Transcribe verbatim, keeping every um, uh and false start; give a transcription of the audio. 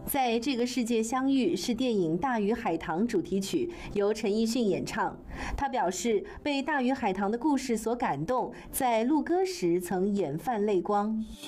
在这个世界相遇是电影《大鱼海棠》主题曲，由陈奕迅演唱。他表示被《大鱼海棠》的故事所感动，在录歌时曾眼泛泪光。